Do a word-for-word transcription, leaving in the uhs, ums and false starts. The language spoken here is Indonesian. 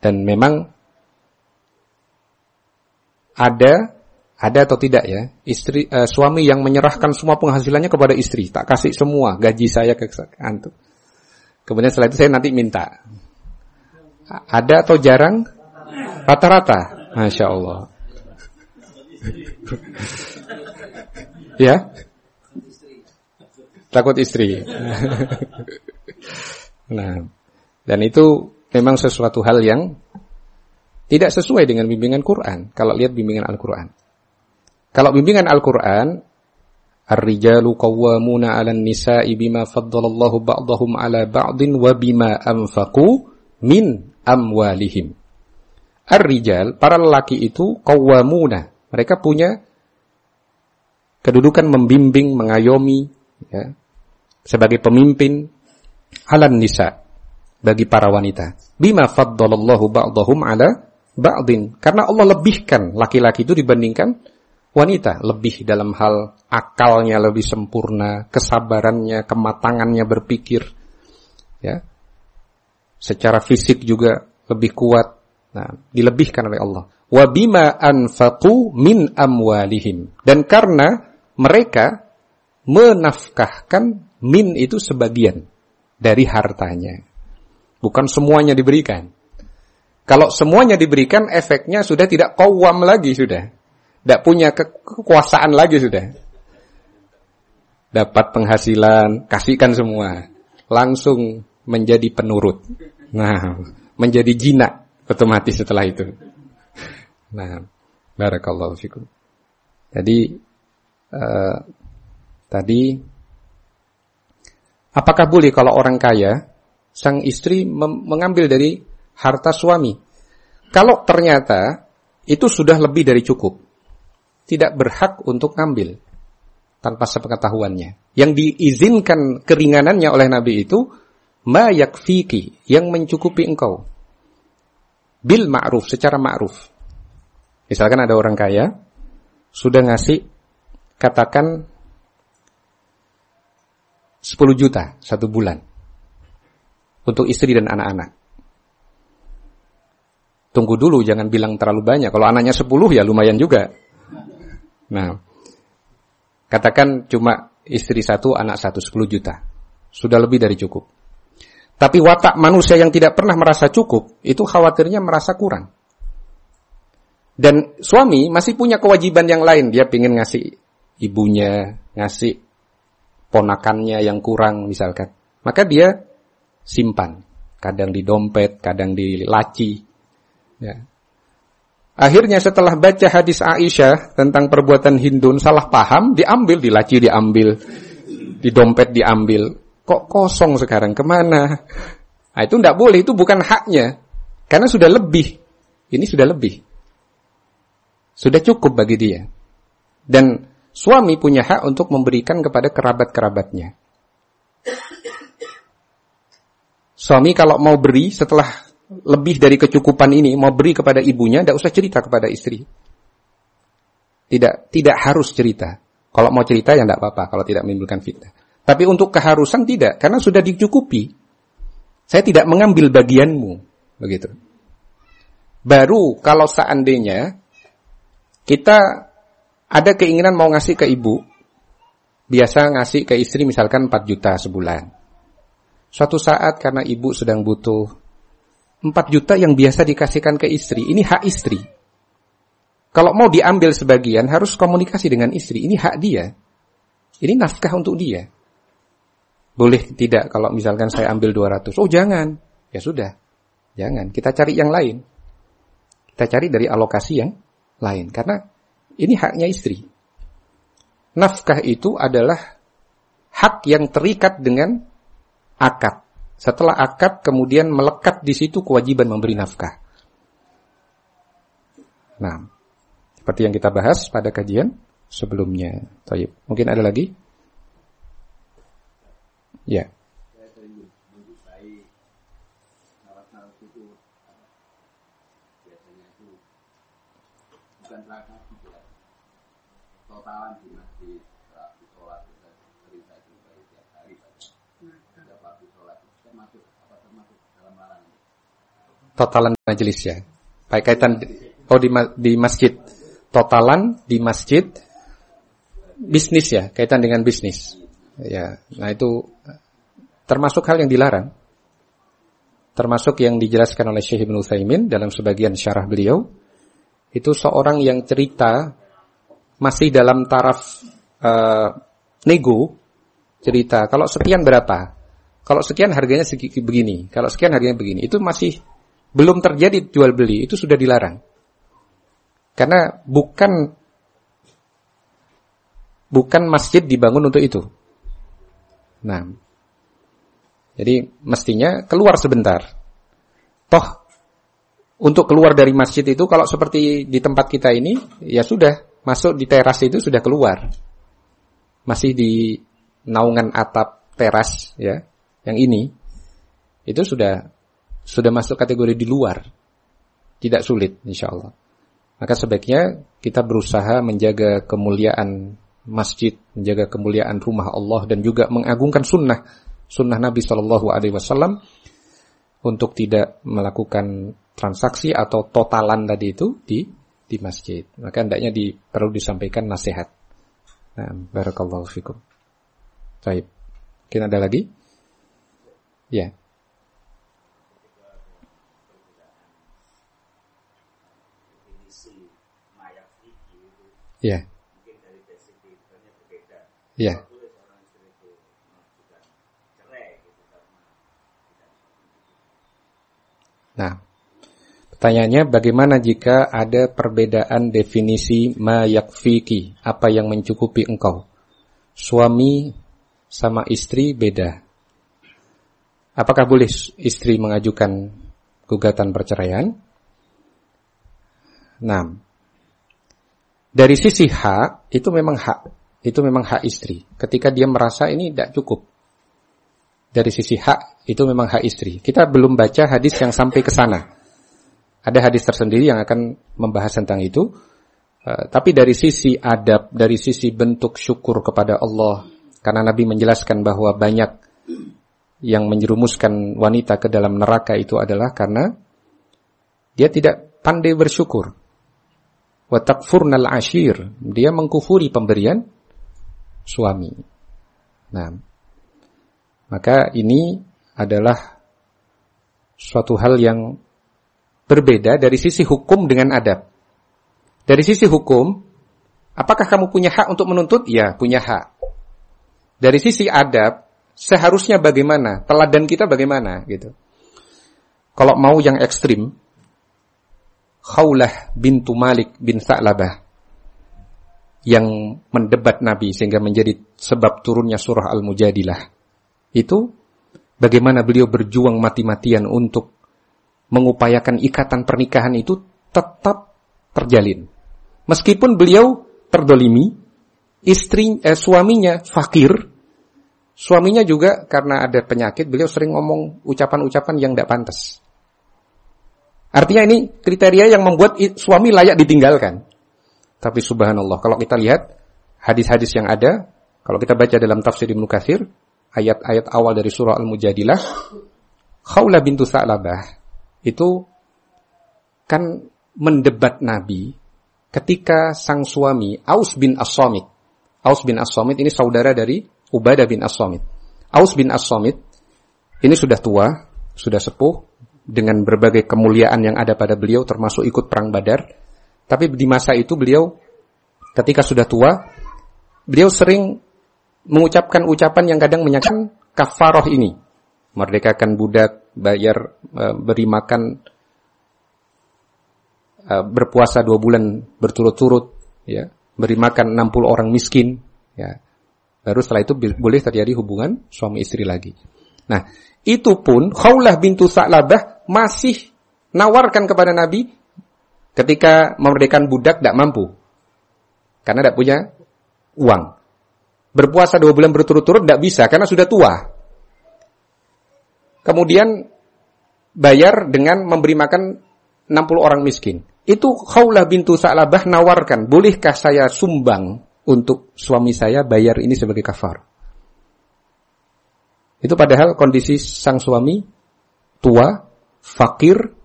Dan memang ada ada atau tidak ya, istri uh, suami yang menyerahkan semua penghasilannya kepada istri, tak kasih semua gaji saya ke antum. Kemudian setelah itu saya nanti minta. Ada atau jarang? Rata-rata. Masya Allah. Ya? Takut istri. Nah, dan itu memang sesuatu hal yang tidak sesuai dengan bimbingan Quran. Kalau lihat bimbingan Al-Quran. Kalau bimbingan Al-Quran, Ar-rijalu qawwamuna 'alan nisa'i bima faddalallahu ba'dahum 'ala ba'din wa bima anfaqu min amwalihim. Ar-rijal, para lelaki itu qawwamuna. Mereka punya kedudukan membimbing, mengayomi, ya, sebagai pemimpin 'alan nisa, bagi para wanita. Bima faddalallahu ba'dahum 'ala ba'din, karena Allah lebihkan laki-laki itu dibandingkan wanita, lebih dalam hal akalnya lebih sempurna, kesabarannya, kematangannya berpikir, ya, secara fisik juga lebih kuat. Nah, dilebihkan oleh Allah. Wa bima anfaqu min amwalihim, dan karena mereka menafkahkan, min itu sebagian dari hartanya, bukan semuanya diberikan. Kalau semuanya diberikan, efeknya sudah tidak qawwam lagi, sudah. Tidak punya ke- kekuasaan lagi, sudah. Dapat penghasilan, kasihkan semua. Langsung menjadi penurut. Nah, menjadi jinak otomatis setelah itu. Nah, barakallahu fikum. Jadi, uh, tadi, apakah boleh kalau orang kaya, sang istri mem- mengambil dari harta suami? Kalau ternyata itu sudah lebih dari cukup, tidak berhak untuk ngambil tanpa sepengetahuannya. Yang diizinkan keringanannya oleh Nabi itu ma yakfiki, yang mencukupi engkau, bil ma'ruf, secara ma'ruf. Misalkan ada orang kaya sudah ngasih, katakan sepuluh juta satu bulan untuk istri dan anak-anak. Tunggu dulu, jangan bilang terlalu banyak. Kalau anaknya sepuluh ya lumayan juga. Nah, katakan cuma istri satu, anak satu, sepuluh juta. Sudah lebih dari cukup. Tapi watak manusia yang tidak pernah merasa cukup, itu khawatirnya merasa kurang. Dan suami masih punya kewajiban yang lain. Dia ingin ngasih ibunya, ngasih ponakannya yang kurang misalkan. Maka dia simpan. Kadang di dompet, kadang di laci. Ya. Akhirnya setelah baca hadis Aisyah tentang perbuatan Hindun, salah paham, diambil, di laci diambil, di dompet diambil. Kok kosong sekarang, kemana? Nah, itu tidak boleh, itu bukan haknya. Karena sudah lebih. Ini sudah lebih. Sudah cukup bagi dia. Dan suami punya hak untuk memberikan kepada kerabat-kerabatnya. Suami kalau mau beri setelah lebih dari kecukupan ini, mau beri kepada ibunya, tidak usah cerita kepada istri. Tidak, tidak harus cerita. Kalau mau cerita ya tidak apa-apa, kalau tidak menimbulkan fitnah. Tapi untuk keharusan tidak, karena sudah dicukupi. Saya tidak mengambil bagianmu, begitu. Baru kalau seandainya kita ada keinginan mau ngasih ke ibu, biasa ngasih ke istri misalkan empat juta sebulan. Suatu saat karena ibu sedang butuh empat juta yang biasa dikasihkan ke istri, ini hak istri. Kalau mau diambil sebagian, harus komunikasi dengan istri. Ini hak dia. Ini nafkah untuk dia. Boleh tidak kalau misalkan saya ambil dua ratus? Oh jangan. Ya sudah. Jangan. Kita cari yang lain. Kita cari dari alokasi yang lain. Karena ini haknya istri. Nafkah itu adalah hak yang terikat dengan akad. Setelah akad kemudian melekat di situ kewajiban memberi nafkah. Nah, seperti yang kita bahas pada kajian sebelumnya. Taib. Mungkin ada lagi? Ya. Totalan majelis ya. Baik kaitan oh di di masjid. Totalan di masjid bisnis ya, kaitan dengan bisnis. Ya, nah itu termasuk hal yang dilarang. Termasuk yang dijelaskan oleh Syekh Ibnu Utsaimin dalam sebagian syarah beliau. Itu seorang yang cerita masih dalam taraf uh, nego, cerita kalau sekian berapa? Kalau sekian harganya segi, begini, kalau sekian harganya begini. Itu masih belum terjadi jual beli, itu sudah dilarang. Karena bukan bukan masjid dibangun untuk itu. Nah, jadi mestinya keluar sebentar. Toh untuk keluar dari masjid itu kalau seperti di tempat kita ini, ya sudah masuk di teras itu sudah keluar. Masih di naungan atap teras ya, yang ini itu sudah sudah masuk kategori di luar. Tidak sulit insyaallah. Maka sebaiknya kita berusaha menjaga kemuliaan masjid, menjaga kemuliaan rumah Allah dan juga mengagungkan sunnah sunnah Nabi Shallallahu Alaihi Wasallam untuk tidak melakukan transaksi atau totalan tadi itu di di masjid. Maka hendaknya di, perlu disampaikan nasihat. Nah, barakallahu fikum. Baik. Mungkin ada lagi? Ya. Ya. Ya. Nah, pertanyaannya bagaimana jika ada perbedaan definisi ma yakfiki, apa yang mencukupi engkau? Suami sama istri beda. Apakah boleh istri mengajukan gugatan perceraian? Nah, dari sisi hak, itu memang hak. Itu memang hak istri. Ketika dia merasa ini tidak cukup. Dari sisi hak, itu memang hak istri. Kita belum baca hadis yang sampai ke sana. Ada hadis tersendiri yang akan membahas tentang itu. Uh, tapi dari sisi adab, dari sisi bentuk syukur kepada Allah. Karena Nabi menjelaskan bahwa banyak yang menjerumuskan wanita ke dalam neraka itu adalah karena dia tidak pandai bersyukur. Wa takfurnal ashir, dia mengkufuri pemberian suami. Nah, maka ini adalah suatu hal yang berbeda dari sisi hukum dengan adab. Dari sisi hukum, apakah kamu punya hak untuk menuntut? Ya, punya hak. Dari sisi adab, seharusnya bagaimana? Teladan kita bagaimana? Gitu. Kalau mau yang ekstrim, Khawlah bintu Malik bin Sa'labah yang mendebat Nabi sehingga menjadi sebab turunnya surah Al-Mujadilah. Itu bagaimana beliau berjuang mati-matian untuk mengupayakan ikatan pernikahan itu tetap terjalin. Meskipun beliau terdolimi, istri eh, suaminya fakir, suaminya juga karena ada penyakit, beliau sering ngomong ucapan-ucapan yang tidak pantas. Artinya ini kriteria yang membuat suami layak ditinggalkan. Tapi subhanallah, kalau kita lihat hadis-hadis yang ada, kalau kita baca dalam tafsir Ibnu Katsir, ayat-ayat awal dari surah Al-Mujadilah, Khawlah bintu Sa'labah itu kan mendebat Nabi ketika sang suami Aus bin As-Samit. Aus bin As-Samit ini saudara dari Ubadah bin As-Samit. Aus bin As-Samit ini sudah tua, sudah sepuh, dengan berbagai kemuliaan yang ada pada beliau, termasuk ikut perang Badar. Tapi di masa itu beliau, ketika sudah tua, beliau sering mengucapkan ucapan yang kadang menyakitkan kafaroh ini. Merdekakan budak, bayar, beri makan, berpuasa dua bulan berturut-turut, ya, beri makan enam puluh orang miskin, ya. Baru setelah itu boleh terjadi hubungan suami istri lagi. Nah, itu pun Khawlah bintu Sa'labah masih nawarkan kepada Nabi ketika memerdekakan budak tidak mampu. Karena tidak punya uang. Berpuasa dua bulan berturut-turut tidak bisa karena sudah tua. Kemudian bayar dengan memberi makan enam puluh orang miskin. Itu Khawlah bintu Sa'labah nawarkan, bolehkah saya sumbang untuk suami saya bayar ini sebagai kafar? Itu padahal kondisi sang suami tua, fakir,